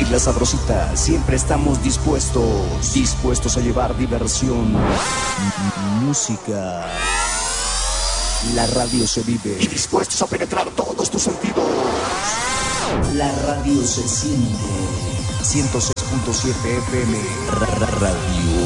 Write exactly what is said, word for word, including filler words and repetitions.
compartir la sabrosita. Siempre estamos dispuestos, dispuestos a llevar diversión, música. La radio se vive y dispuestos a penetrar todos tus sentidos. La radio se siente. ciento seis punto siete F M. Radio